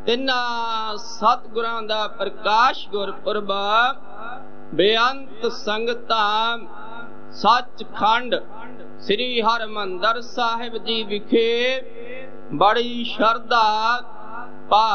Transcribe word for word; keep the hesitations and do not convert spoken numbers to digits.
तिन्हां सतगुरां दा प्रकाश गुरपुरब बेअंत संगतां सचखंड श्री हरमंदर साहिब जी विखे बड़ी शरधा